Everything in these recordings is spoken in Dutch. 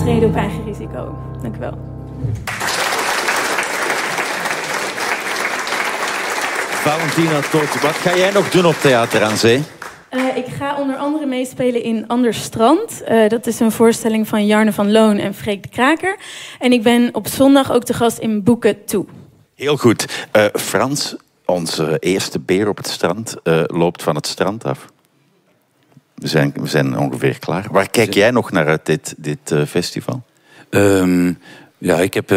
optreden op eigen risico. Dank u wel. Valentina Toth, wat ga jij nog doen op Theater aan Zee? Ik ga onder andere meespelen in Anders Strand. Dat is een voorstelling van Jarne van Loon en Freek de Kraker. En ik ben op zondag ook te gast in Boeken Toe. Heel goed. Frans, onze eerste beer op het strand, loopt van het strand af. We zijn ongeveer klaar. Waar kijk jij nog naar uit dit festival? Ja,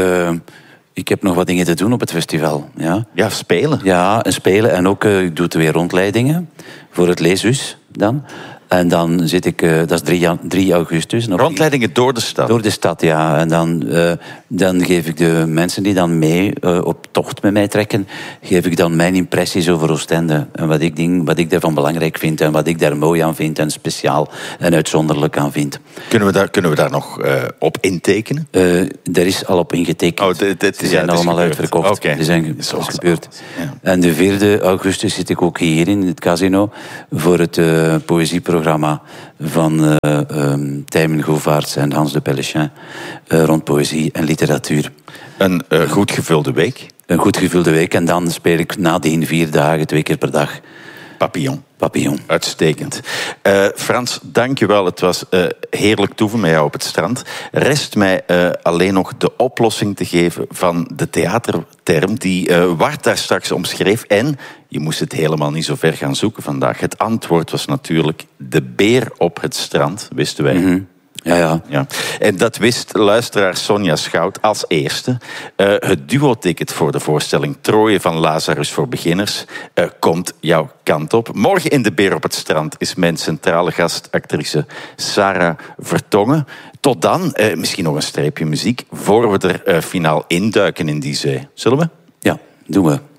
ik heb nog wat dingen te doen op het festival. Ja, spelen. Ja, en spelen. En ook, ik doe 2 rondleidingen voor het Leeshus dan. En dan zit ik, dat is 3 augustus. Rondleidingen door de stad? Door de stad, ja. En dan geef ik de mensen die dan mee op tocht met mij trekken, geef ik dan mijn impressies over Oostende. En wat ik daarvan belangrijk vind en wat ik daar mooi aan vind en speciaal en uitzonderlijk aan vind. Kunnen we daar nog op intekenen? Er is al op ingetekend. Die zijn allemaal uitverkocht. Okay. Die zijn gebeurd. Ja. En de 4e augustus zit ik ook hier in het casino voor het poëzieprogramma van Tijmen Govaerts en Hans de Pellechin rond poëzie en literatuur. Een goed gevulde week? Een goed gevulde week. En dan speel ik nadien 4 dagen, 2 keer per dag. Papillon. Uitstekend. Frans, dank je wel. Het was heerlijk toeven met jou op het strand. Rest mij alleen nog de oplossing te geven van de theaterterm die Wart daar straks omschreef. En je moest het helemaal niet zo ver gaan zoeken vandaag. Het antwoord was natuurlijk de beer op het strand, wisten wij. Mm-hmm. Ja. En dat wist luisteraar Sonja Schout als eerste. Het duo-ticket voor de voorstelling Troje van Lazarus voor beginners komt jouw kant op. Morgen in De Beer op het Strand is mijn centrale gastactrice Sarah Vertongen. Tot dan, misschien nog een streepje muziek, voor we er finaal induiken in die zee. Zullen we? Ja, doen we.